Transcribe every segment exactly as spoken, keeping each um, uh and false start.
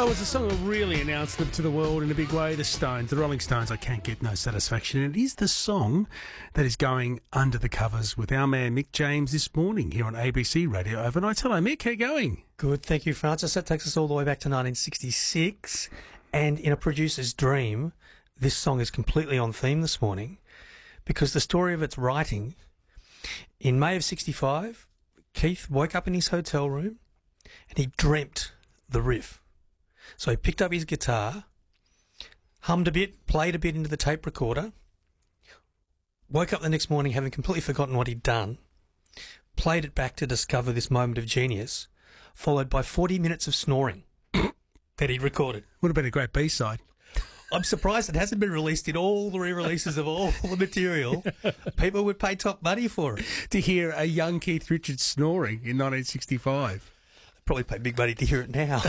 Oh, it's a song that really announced them to the world in a big way. The Stones, the Rolling Stones, I Can't Get No Satisfaction. And it is the song that is going under the covers with our man Mick James this morning here on A B C Radio Overnight. Hello, Mick. How you going? Good, thank you, Francis. That takes us all the way back to nineteen sixty-six. And in a producer's dream, this song is completely on theme this morning because the story of its writing, in May of sixty-five, Keith woke up in his hotel room and he dreamt the riff. So he picked up his guitar, hummed a bit, played a bit into the tape recorder, woke up the next morning having completely forgotten what he'd done, played it back to discover this moment of genius, followed by forty minutes of snoring that he'd recorded. Would have been a great B-side. I'm surprised it hasn't been released in all the re-releases of all the material. People would pay top money for it. To hear a young Keith Richards snoring in nineteen sixty-five. They'd probably pay big money to hear it now.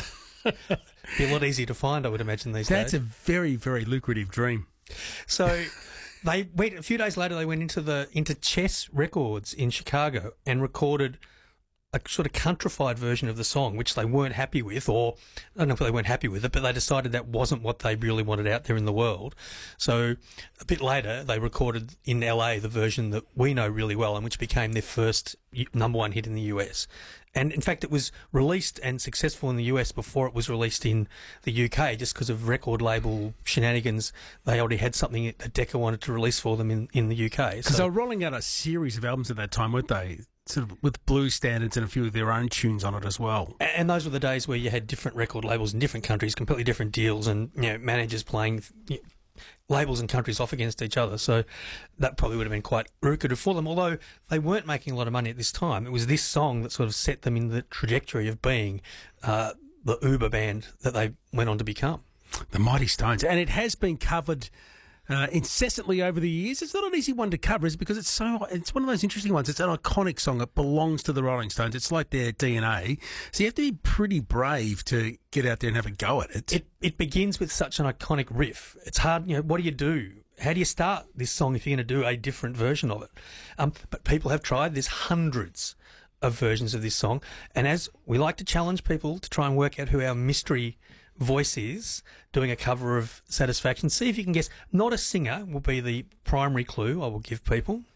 Be a lot easier to find, I would imagine, these That's days. That's a very, very lucrative dream. So they went a few days later. They went into the into Chess Records in Chicago and recorded a sort of countrified version of the song, which they weren't happy with, or I don't know if they weren't happy with it, but they decided that wasn't what they really wanted out there in the world. So a bit later, they recorded in L A the version that we know really well and which became their first number one hit in the U S. And in fact, it was released and successful in the U S before it was released in the U K, just because of record label shenanigans. They already had something that Decca wanted to release for them in, in the U K. Because so, they were rolling out a series of albums at that time, weren't they? Sort of with blues standards and a few of their own tunes on it as well. And those were the days where you had different record labels in different countries, completely different deals, and you know, managers playing you know, labels and countries off against each other. So that probably would have been quite lucrative for them, although they weren't making a lot of money at this time. It was this song that sort of set them in the trajectory of being uh, the Uber band that they went on to become. The Mighty Stones. And it has been covered Uh, incessantly over the years. It's not an easy one to cover, is because it's so. It's one of those interesting ones. It's an iconic song. It belongs to the Rolling Stones. It's like their D N A. So you have to be pretty brave to get out there and have a go at it. It it begins with such an iconic riff. It's hard. You know, what do you do? How do you start this song if you're going to do a different version of it? Um, but people have tried. There's hundreds of versions of this song, and as we like to challenge people to try and work out who our mystery voice is doing a cover of Satisfaction, see if you can guess. Not a singer will be the primary clue I will give people.